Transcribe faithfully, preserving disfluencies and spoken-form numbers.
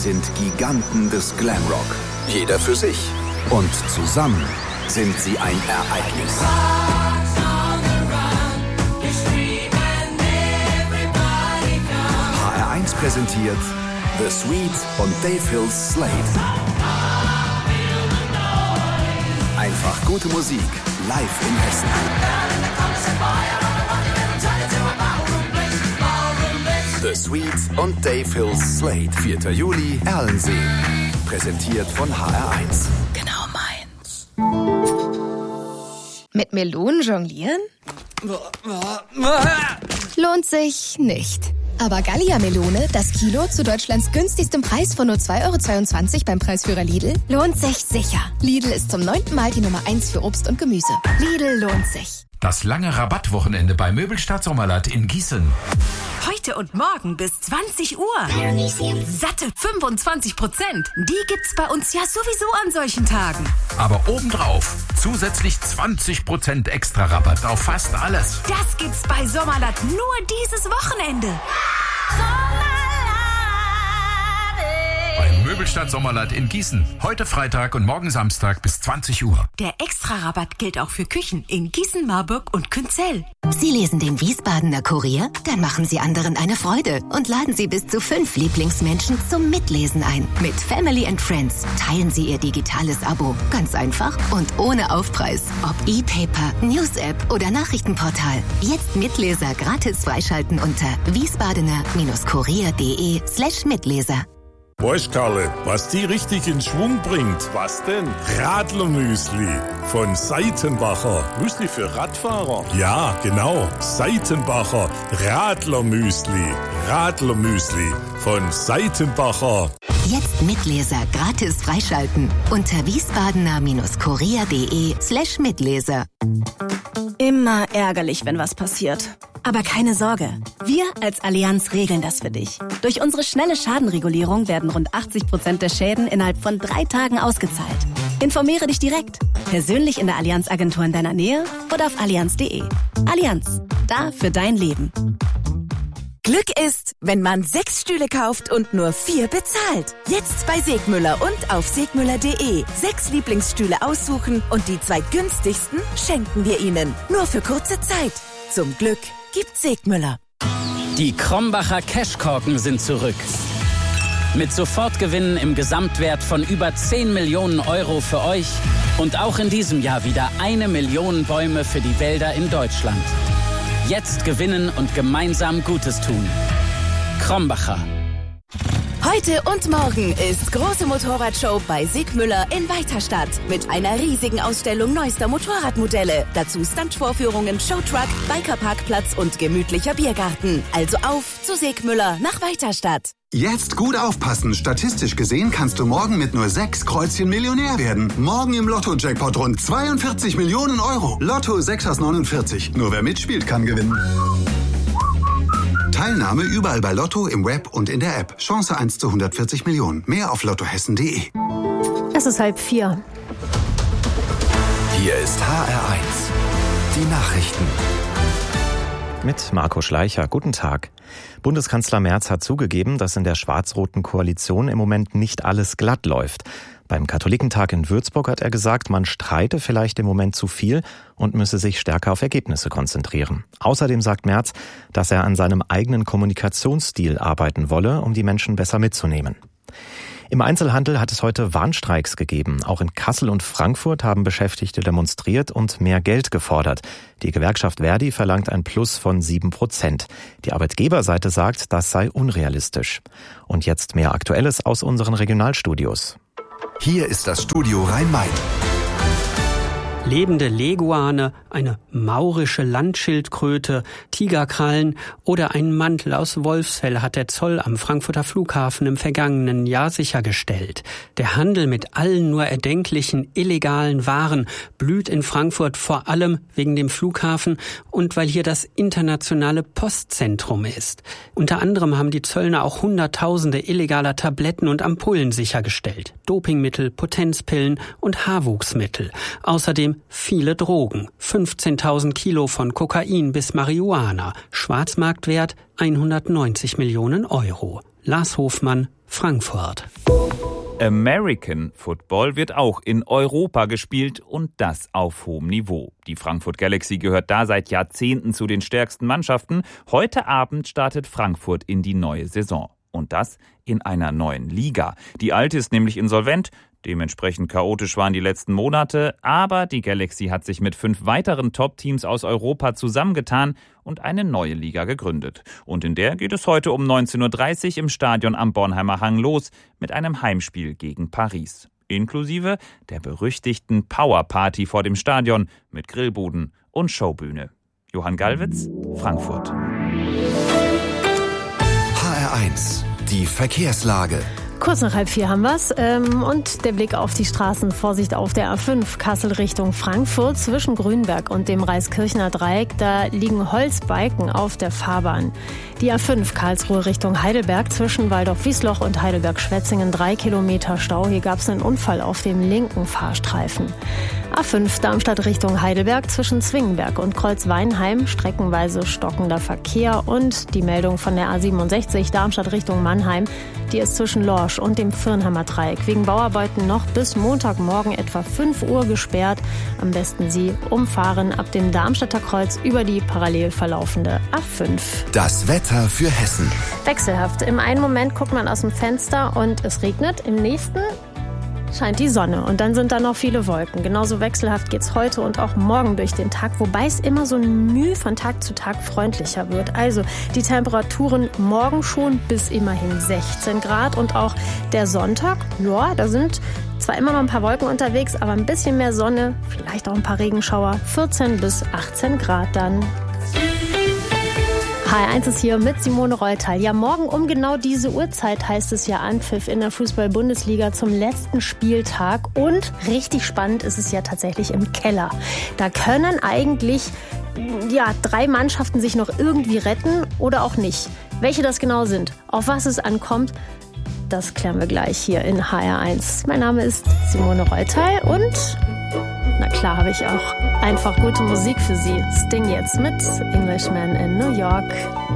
sind Giganten des Glamrock. Jeder für sich. Und zusammen sind sie ein Ereignis. H R eins präsentiert The Sweet und Dave Hills Slade. Einfach gute Musik, live in Hessen. The Sweet und Dave Hills Slade. vierter Juli, Erlensee. Präsentiert von H R eins. Genau meins. Mit Melonen jonglieren? Lohnt sich nicht. Aber Gallia-Melone, das Kilo zu Deutschlands günstigstem Preis von nur zwei Euro zweiundzwanzig beim Preisführer Lidl, lohnt sich sicher. Lidl ist zum neunten Mal die Nummer eins für Obst und Gemüse. Lidl lohnt sich. Das lange Rabattwochenende bei Möbelstadt Sommerlatt in Gießen. Heute und morgen bis zwanzig Uhr. Satte fünfundzwanzig Prozent. Die gibt's bei uns ja sowieso an solchen Tagen. Aber obendrauf zusätzlich zwanzig Prozent extra Rabatt auf fast alles. Das gibt's bei Sommerlatt nur dieses Wochenende. Bei Möbelstadt Sommerlatt in Gießen. Heute Freitag und morgen Samstag bis zwanzig Uhr. Der Extra-Rabatt gilt auch für Küchen in Gießen, Marburg und Künzell. Sie lesen den Wiesbadener Kurier? Dann machen Sie anderen eine Freude und laden Sie bis zu fünf Lieblingsmenschen zum Mitlesen ein. Mit Family and Friends teilen Sie Ihr digitales Abo. Ganz einfach und ohne Aufpreis. Ob E-Paper, News-App oder Nachrichtenportal. Jetzt Mitleser gratis freischalten unter wiesbadener-kurier.de slash Mitleser. Weißt Karle, was die richtig in Schwung bringt? Was denn? Radlermüsli von Seitenbacher. Müsli für Radfahrer? Ja, genau. Seitenbacher Radlermüsli. Radlermüsli von Seitenbacher. Jetzt Mitleser gratis freischalten unter wiesbadener-kurier.de slash Mitleser. Immer ärgerlich, wenn was passiert. Aber keine Sorge, wir als Allianz regeln das für dich. Durch unsere schnelle Schadenregulierung werden rund achtzig Prozent der Schäden innerhalb von drei Tagen ausgezahlt. Informiere dich direkt, persönlich in der Allianz-Agentur in deiner Nähe oder auf allianz punkt de. Allianz, da für dein Leben. Glück ist, wenn man sechs Stühle kauft und nur vier bezahlt. Jetzt bei Segmüller und auf segmüller punkt de. Sechs Lieblingsstühle aussuchen und die zwei günstigsten schenken wir Ihnen. Nur für kurze Zeit. Zum Glück gibt Segmüller. Die Krombacher Cashkorken sind zurück. Mit Sofortgewinnen im Gesamtwert von über zehn Millionen Euro für euch und auch in diesem Jahr wieder eine Million Bäume für die Wälder in Deutschland. Jetzt gewinnen und gemeinsam Gutes tun. Krombacher. Heute und morgen ist große Motorradshow bei Segmüller in Weiterstadt mit einer riesigen Ausstellung neuester Motorradmodelle. Dazu Stuntvorführungen, Showtruck, Bikerparkplatz und gemütlicher Biergarten. Also auf zu Segmüller nach Weiterstadt. Jetzt gut aufpassen. Statistisch gesehen kannst du morgen mit nur sechs Kreuzchen Millionär werden. Morgen im Lotto-Jackpot rund zweiundvierzig Millionen Euro. Lotto sechs aus neunundvierzig. Nur wer mitspielt, kann gewinnen. Teilnahme überall bei Lotto, im Web und in der App. Chance eins zu hundertvierzig Millionen. Mehr auf lottohessen punkt de. Es ist halb vier. Hier ist H R eins. Die Nachrichten. Mit Marco Schleicher. Guten Tag. Bundeskanzler Merz hat zugegeben, dass in der schwarz-roten Koalition im Moment nicht alles glatt läuft. Beim Katholikentag in Würzburg hat er gesagt, man streite vielleicht im Moment zu viel und müsse sich stärker auf Ergebnisse konzentrieren. Außerdem sagt Merz, dass er an seinem eigenen Kommunikationsstil arbeiten wolle, um die Menschen besser mitzunehmen. Im Einzelhandel hat es heute Warnstreiks gegeben. Auch in Kassel und Frankfurt haben Beschäftigte demonstriert und mehr Geld gefordert. Die Gewerkschaft Verdi verlangt ein Plus von sieben Prozent. Die Arbeitgeberseite sagt, das sei unrealistisch. Und jetzt mehr Aktuelles aus unseren Regionalstudios. Hier ist das Studio Rhein-Main. Lebende Leguane, eine maurische Landschildkröte, Tigerkrallen oder einen Mantel aus Wolfsfell hat der Zoll am Frankfurter Flughafen im vergangenen Jahr sichergestellt. Der Handel mit allen nur erdenklichen illegalen Waren blüht in Frankfurt vor allem wegen dem Flughafen und weil hier das internationale Postzentrum ist. Unter anderem haben die Zöllner auch Hunderttausende illegaler Tabletten und Ampullen sichergestellt. Dopingmittel, Potenzpillen und Haarwuchsmittel. Außerdem viele Drogen. fünfzehntausend Kilo von Kokain bis Marihuana. Schwarzmarktwert hundertneunzig Millionen Euro. Lars Hofmann, Frankfurt. American Football wird auch in Europa gespielt und das auf hohem Niveau. Die Frankfurt Galaxy gehört da seit Jahrzehnten zu den stärksten Mannschaften. Heute Abend startet Frankfurt in die neue Saison. Und das in einer neuen Liga. Die alte ist nämlich insolvent. Dementsprechend chaotisch waren die letzten Monate, aber die Galaxy hat sich mit fünf weiteren Top-Teams aus Europa zusammengetan und eine neue Liga gegründet. Und in der geht es heute um neunzehn Uhr dreißig im Stadion am Bornheimer Hang los mit einem Heimspiel gegen Paris. Inklusive der berüchtigten Powerparty vor dem Stadion mit Grillbuden und Showbühne. Johann Gallwitz, Frankfurt. H R eins, die Verkehrslage. Kurz nach halb vier haben wir's. Ähm, und der Blick auf die Straßen. Vorsicht auf der A fünf, Kassel Richtung Frankfurt. Zwischen Grünberg und dem Reiskirchner Dreieck, da liegen Holzbalken auf der Fahrbahn. Die A fünf, Karlsruhe Richtung Heidelberg. Zwischen Waldorf-Wiesloch und Heidelberg-Schwetzingen drei Kilometer Stau. Hier gab's einen Unfall auf dem linken Fahrstreifen. A fünf, Darmstadt Richtung Heidelberg. Zwischen Zwingenberg und Kreuzweinheim streckenweise stockender Verkehr. Und die Meldung von der A siebenundsechzig, Darmstadt Richtung Mannheim. Die ist zwischen Lorsch und dem Firnheimer Dreieck wegen Bauarbeiten noch bis Montagmorgen etwa fünf Uhr gesperrt. Am besten Sie umfahren ab dem Darmstädter Kreuz über die parallel verlaufende A fünf. Das Wetter für Hessen. Wechselhaft. Im einen Moment guckt man aus dem Fenster und es regnet. Im nächsten scheint die Sonne und dann sind da noch viele Wolken. Genauso wechselhaft geht's heute und auch morgen durch den Tag, wobei es immer so ein Mühe von Tag zu Tag freundlicher wird. Also die Temperaturen morgen schon bis immerhin sechzehn Grad und auch der Sonntag, ja, da sind zwar immer noch ein paar Wolken unterwegs, aber ein bisschen mehr Sonne, vielleicht auch ein paar Regenschauer, vierzehn bis achtzehn Grad dann. H R eins ist hier mit Simone Reutal. Ja, morgen um genau diese Uhrzeit heißt es ja Anpfiff in der Fußball-Bundesliga zum letzten Spieltag. Und richtig spannend ist es ja tatsächlich im Keller. Da können eigentlich ja, drei Mannschaften sich noch irgendwie retten oder auch nicht. Welche das genau sind, auf was es ankommt, das klären wir gleich hier in H R eins. Mein Name ist Simone Reutal und na klar habe ich auch einfach gute Musik für Sie. Sting jetzt mit Englishman in New York.